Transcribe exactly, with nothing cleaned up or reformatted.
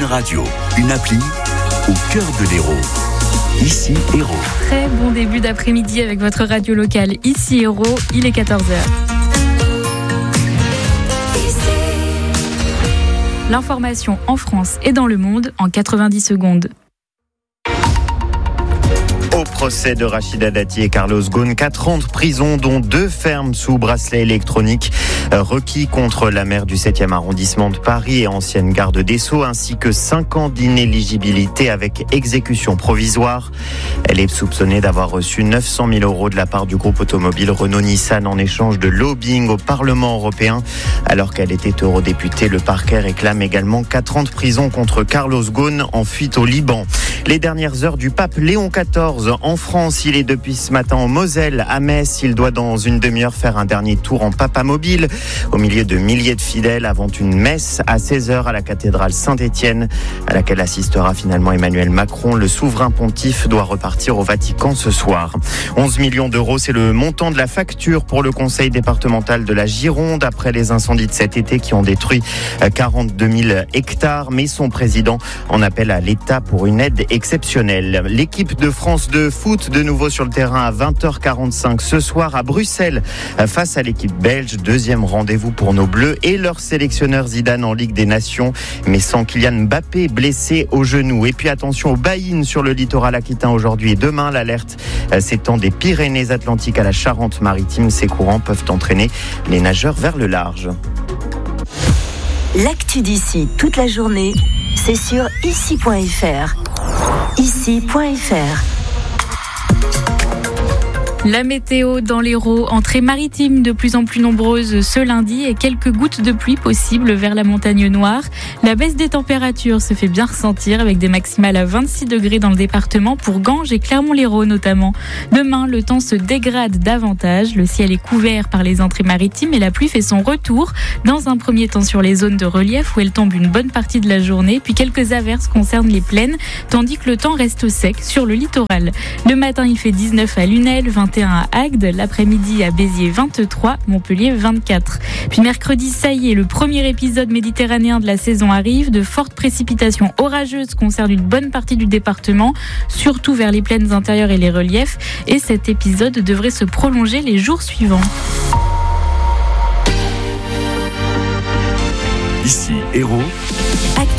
Une radio, une appli au cœur de l'Hérault. Ici Hérault. Très bon début d'après-midi avec votre radio locale. Ici Hérault, il est quatorze heures. L'information en France et dans le monde en quatre-vingt-dix secondes. Au procès de Rachida Dati et Carlos Ghosn, quatre ans de prison, dont deux fermes sous bracelet électronique, requis contre la maire du septième arrondissement de Paris et ancienne garde des Sceaux, ainsi que cinq ans d'inéligibilité avec exécution provisoire. Elle est soupçonnée d'avoir reçu neuf cent mille euros de la part du groupe automobile Renault-Nissan en échange de lobbying au Parlement européen. Alors qu'elle était eurodéputée, le parquet réclame également quatre ans de prison contre Carlos Ghosn en fuite au Liban. Les dernières heures du pape Léon quatorze en France. Il est depuis ce matin en Moselle, à Metz. Il doit dans une demi-heure faire un dernier tour en papamobile au milieu de milliers de fidèles avant une messe à seize heures à la cathédrale Saint-Étienne, à laquelle assistera finalement Emmanuel Macron. Le souverain pontife doit repartir au Vatican ce soir. onze millions d'euros, c'est le montant de la facture pour le conseil départemental de la Gironde après les incendies de cet été qui ont détruit quarante-deux mille hectares. Mais son président en appelle à l'État pour une aide exceptionnelle. L'équipe de France de foot de nouveau sur le terrain à vingt heures quarante-cinq ce soir à Bruxelles face à l'équipe belge. Deuxième rendez-vous pour nos Bleus et leur sélectionneur Zidane en Ligue des Nations, mais sans Kylian Mbappé blessé au genou. Et puis attention aux baïnes sur le littoral aquitain aujourd'hui et demain. L'alerte s'étend des Pyrénées-Atlantiques à la Charente-Maritime. Ces courants peuvent entraîner les nageurs vers le large. L'actu d'ici toute la journée, c'est sur ici point f r. ici point f r. La météo dans l'Hérault, entrée maritime de plus en plus nombreuse ce lundi et quelques gouttes de pluie possibles vers la montagne noire. La baisse des températures se fait bien ressentir avec des maximales à vingt-six degrés dans le département pour Ganges et Clermont-Lérault notamment. Demain, le temps se dégrade davantage. Le ciel est couvert par les entrées maritimes et la pluie fait son retour. Dans un premier temps sur les zones de relief où elle tombe une bonne partie de la journée, puis quelques averses concernent les plaines, tandis que le temps reste sec sur le littoral. Le matin, il fait dix-neuf à Lunel, vingt et un à Agde, l'après-midi à Béziers vingt-trois, Montpellier vingt-quatre. Puis mercredi, ça y est, le premier épisode méditerranéen de la saison arrive. De fortes précipitations orageuses concernent une bonne partie du département, surtout vers les plaines intérieures et les reliefs. Et cet épisode devrait se prolonger les jours suivants. Ici Hérault. Actu